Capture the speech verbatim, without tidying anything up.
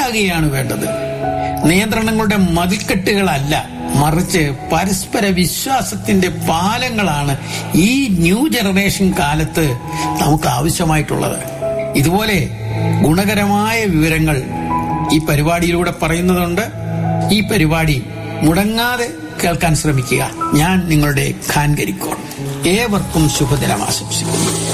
മനസ്സിലാകുകയാണ് വേണ്ടത്. നിയന്ത്രണങ്ങളുടെ മതിൽക്കെട്ടുകളല്ല, മറിച്ച് പരസ്പര വിശ്വാസത്തിന്റെ പാലങ്ങളാണ് ഈ ന്യൂ ജനറേഷൻ കാലത്ത് നമുക്ക് ആവശ്യമായിട്ടുള്ളത്. ഇതുപോലെ ഗുണകരമായ വിവരങ്ങൾ ഈ പരിപാടിയിലൂടെ പറയുന്നതുണ്ട്. ഈ പരിപാടി മുടങ്ങാതെ കേൾക്കാൻ ശ്രമിക്കുക. ഞാൻ നിങ്ങളുടെ ഖാൻ കരിക്കോൺ. ഏവർക്കും ശുഭദിനം ആശംസിക്കുന്നു.